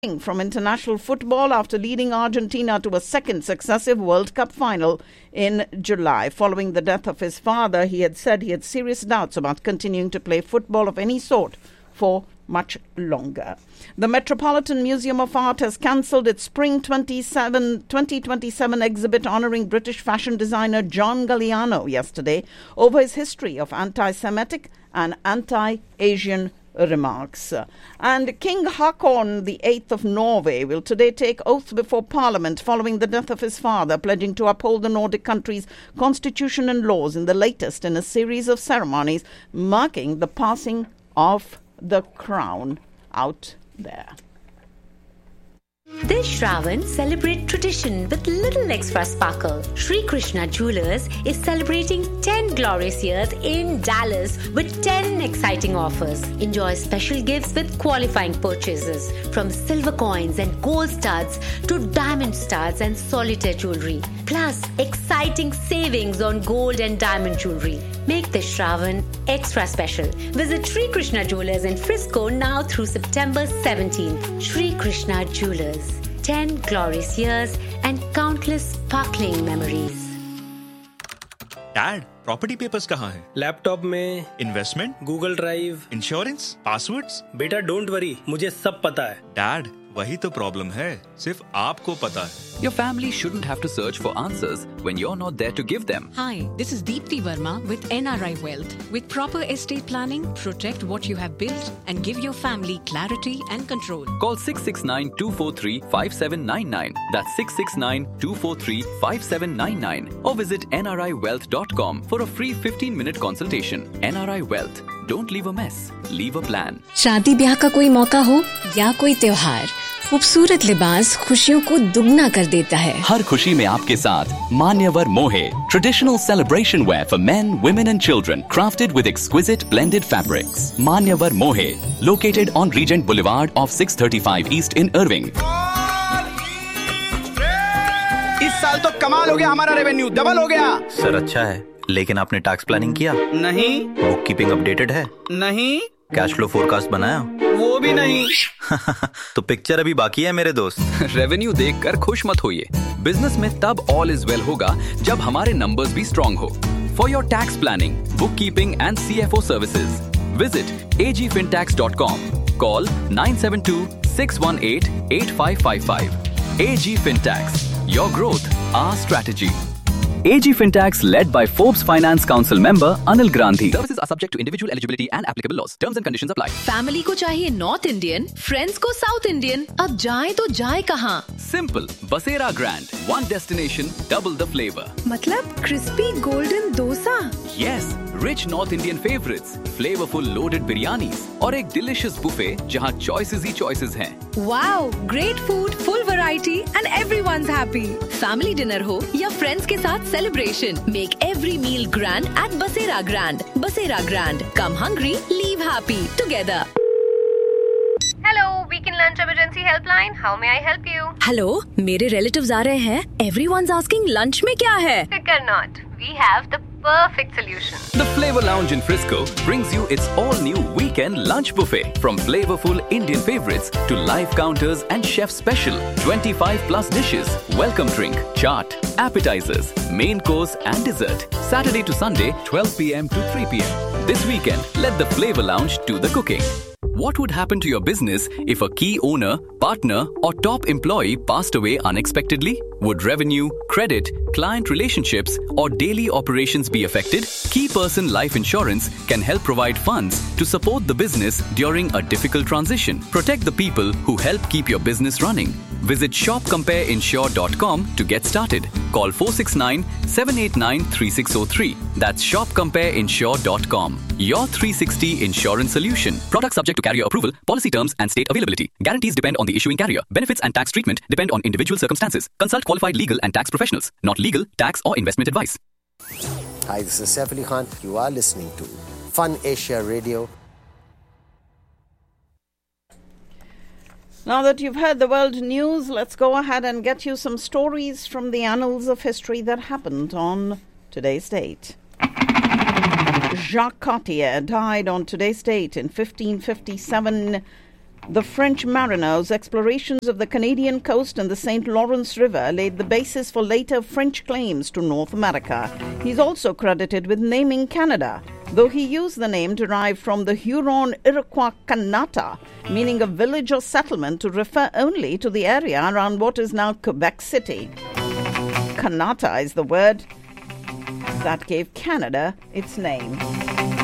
from international football after leading Argentina to a second successive World Cup final in July. Following the death of his father, he had said he had serious doubts about continuing to play football of any sort for much longer. The Metropolitan Museum of Art has cancelled its Spring 2027 exhibit honouring British fashion designer John Galliano yesterday over his history of anti-Semitic and anti-Asian remarks. And King Haakon VIII of Norway will today take oath before Parliament following the death of his father, pledging to uphold the Nordic country's constitution and laws in the latest in a series of ceremonies marking the passing of the crown out there. This Shravan, celebrate tradition with little extra sparkle. Sri Krishna Jewelers is celebrating 10 glorious years in Dallas with 10 exciting offers. Enjoy special gifts with qualifying purchases, from silver coins and gold studs to diamond studs and solitaire jewelry. Plus, exciting savings on gold and diamond jewelry. Make this Shravan extra special. Visit Sri Krishna Jewelers in Frisco now through September 17th. Sri Krishna Jewelers. 10 glorious years and countless sparkling memories. Dad, property papers कहाँ हैं? Laptop में. Investment? Google drive. Insurance? Passwords? बेटा don't worry, मुझे सब पता है. Dad, वही तो प्रॉब्लम है, सिर्फ आपको पता है. Your family shouldn't have to search for answers when you're not there to give them. Hi, this is Deepti Verma with NRI Wealth. With proper estate planning, protect what you have built and give your family clarity and control. Call 669-243-5799. That's 669-243-5799. Or visit nriwealth.com for a free 15-minute consultation. NRI Wealth. Don't leave a mess. Leave a plan. शादी ब्याह का कोई मौका हो या कोई त्योहार, खूबसूरत लिबास खुशियों को दुगना कर देता है. हर खुशी में आपके साथ मान्यवर मोहे, traditional celebration where for main, women and children, crafted with exquisite blended fabrics. मान्यवर मोहे, located on Regent Boulevard off 635 East in Irving. इस साल तो कमाल हो गया, हमारा रेवेन्यू डबल हो गया. सर अच्छा है, लेकिन आपने टैक्स प्लानिंग किया? नहीं. बुक कीपिंग अपडेटेड है? नहीं. कैश फ्लो फोरकास्ट बनाया? वो भी नहीं. तो पिक्चर अभी बाकी है मेरे दोस्त. रेवेन्यू देखकर खुश मत होइए. बिजनेस में तब ऑल इज वेल होगा जब हमारे नंबर्स भी स्ट्रॉन्ग हो. For your tax planning, book keeping and CFO services, visit agfintax.com. Call 972-618-8555. AG Fintax. Your growth, our strategy. AG Fintax, led by Forbes Finance Council member Anil Gandhi. Services are subject to individual eligibility and applicable laws. Terms and conditions apply. Family को चाहिए north Indian, friends को south Indian. अब जाए तो जाए कहाँ? Simple. Basera Grand. One destination, double the flavor. मतलब crispy golden dosa. Yes. Rich North Indian favorites, flavorful loaded biryanis और एक delicious buffet जहाँ choices ही choices हैं. Wow, great food, full variety and everyone's happy. Family dinner हो या friends के साथ celebration, make every meal grand at Basera Grand. Basera Grand. Come hungry, leave happy. Together. Hello, weekend lunch emergency helpline. How may I help you? Hello, मेरे relatives आ रहे हैं. Everyone's asking lunch में क्या है? Fear not. We have the perfect solution. The Flavor Lounge in Frisco brings you its all-new weekend lunch buffet. From flavorful Indian favorites to live counters and chef special 25+ dishes, welcome drink, chaat, appetizers, main course and dessert. Saturday to Sunday, 12 p.m. to 3 p.m. This weekend, let the Flavor Lounge do the cooking. What would happen to your business if a key owner, partner, or top employee passed away unexpectedly? Would revenue, credit, client relationships, or daily operations be affected? Key Person Life Insurance can help provide funds to support the business during a difficult transition. Protect the people who help keep your business running. Visit shopcompareinsure.com to get started. Call 469-789-3603. That's shopcompareinsure.com. Your 360 insurance solution. Product subject to carrier approval, policy terms and state availability. Guarantees depend on the issuing carrier. Benefits and tax treatment depend on individual circumstances. Consult qualified legal and tax professionals. Not legal, tax or investment advice. Hi, this is Saif Ali Khan. You are listening to Fun Asia Radio. Now that you've heard the world news, let's go ahead and get you some stories from the annals of history that happened on today's date. Jacques Cartier died on today's date in 1557 The French mariners' explorations of the Canadian coast and the St. Lawrence River laid the basis for later French claims to North America. He's also credited with naming Canada, though he used the name derived from the Huron Iroquois Kanata, meaning a village or settlement, to refer only to the area around what is now Quebec City. Kanata is the word that gave Canada its name.